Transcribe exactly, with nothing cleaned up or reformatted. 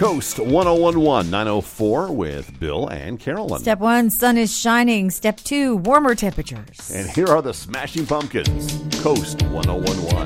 Coast one oh one one, nine oh four with Bill and Carolyn. Step one, sun is shining. Step two, warmer temperatures. And here are the Smashing Pumpkins. Coast one oh one one.